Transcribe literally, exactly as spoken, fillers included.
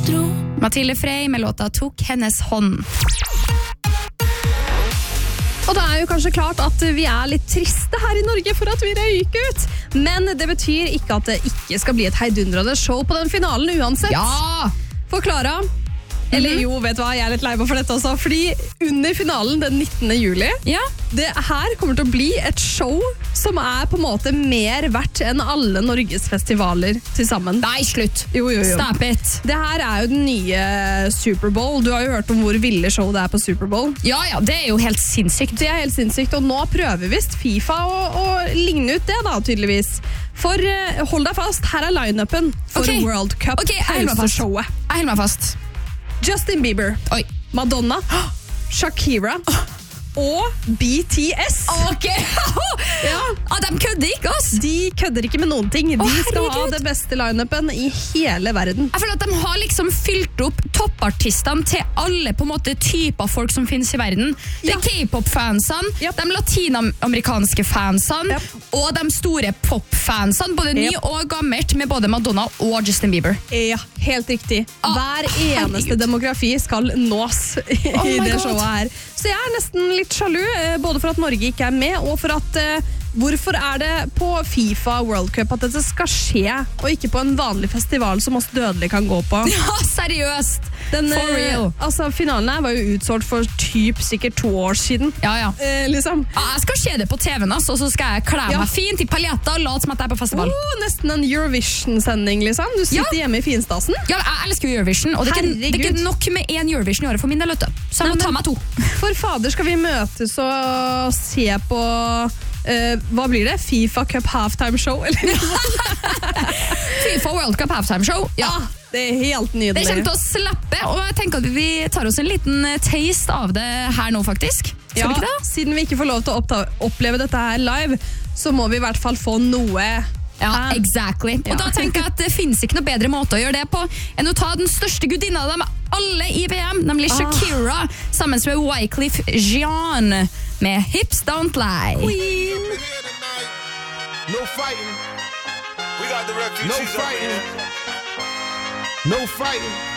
Mathilde Frey med låta Tok hennes hånd. Og det er jo kanskje klart at vi er litt triste her i Norge for at vi røyker ut. Men det betyr ikke at det ikke skal bli et heidundrende show på den finalen uansett. Ja! For Clara, eller jo, vet du hva, jeg er litt lei meg for dette også, fordi under finalen den nittende juli, Ja. det her kommer til å bli et show som er på en måte mer verdt enn alle Norges festivaler til sammen. Nei, slutt. Jo, jo, jo. Stop it. Det her er jo den nye Superbowl. Du har jo hørt om hvor ville show det er på Superbowl. Ja, ja, det er jo helt sinnssykt. Det er helt sinnssykt, og nå prøver visst FIFA å, å ligne ut det da, tydeligvis. For uh, hold deg fast, her er line-upen for Ok. World Cup Ok, jeg holder meg fast. pauseshowet. Jeg holder meg fast. Justin Bieber, Oi. Madonna, Shakira og B T S. Ok. Ja. Ah, de kødder ikke, ass. De kødder ikke med noen ting. De Å, skal ha herregud. det beste line-upen i hele verden. Jeg føler at de har liksom fylt opp toppartistene til alle på en måte typer folk som finnes i verden. Det Ja. er K-pop-fansene, Yep. de latinamerikanske fansene, Yep. og de store pop-fansene, både ny Yep. og gammelt, med både Madonna og Justin Bieber. Ja, helt riktig. Å, Hver eneste herregud. demografi skal nås i Oh my det God. showet her. Så jeg er nesten litt sjalu, eh, både for at Norge ikke er med, og for at eh, hvorfor er det på FIFA World Cup at dette skal skje, og ikke på en vanlig festival som oss dødelige kan gå på? Ja, seriøst. Den, For eh, real. altså, finalen her var jo utsolgt for typ sikkert to år siden. Ja, ja. Eh, liksom. Ja, jeg skal se det på T V-en, ass, og så skal jeg klæ Ja. meg fint i paljetter og late som at jeg er på festival. Oh, nesten en Eurovision-sending, liksom. Du sitter Ja. hjemme i finstasen. Ja, jeg elsker jo Eurovision, og det er, ikke, det er Herregud. ikke nok med én Eurovision i året for min del, vet du. Så jeg Nei, må ta men- meg to. For fader, skal vi møtes og se på eh, hva blir det? FIFA Cup Halftime Show? Eller? FIFA World Cup Halftime Show. Ja. Ah, det er helt Det nydelig. kommer til å slappe, og jeg tenker at vi tar oss en liten eh, taste av det her nå, faktisk. Skal Ja, vi ikke det? siden vi ikke får lov til å oppta oppleve dette her live, så må vi i hvert fall få noe. Ja, Hæ? exactly. Og Ja. da tenker jeg at det finnes ikke noe bedre måte å gjøre det på enn å ta den største gudinna av dem alle i V M, nemlig Ah. Shakira, sammen med Wyclef Jean med Hips Don't Lie. Queen. No fighting. We got the refugees. No fighting. No fighting.